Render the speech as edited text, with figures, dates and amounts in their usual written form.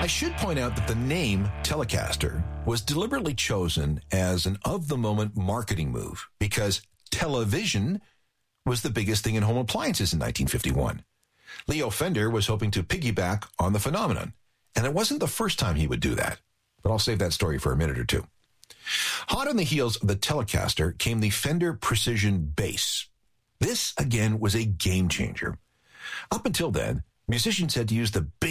I should point out that the name Telecaster was deliberately chosen as an of-the-moment marketing move because television was the biggest thing in home appliances in 1951. Leo Fender was hoping to piggyback on the phenomenon, and it wasn't the first time he would do that. But I'll save that story for a minute or two. Hot on the heels of the Telecaster came the Fender Precision Bass. This, again, was a game changer. Up until then, musicians had to use the